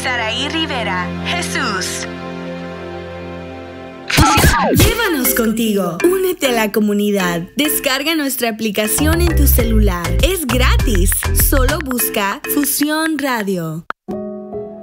Saraí Rivera, Jesús. Llévanos contigo. Únete a la comunidad. Descarga nuestra aplicación en tu celular. Es gratis. Solo busca Fusión Radio.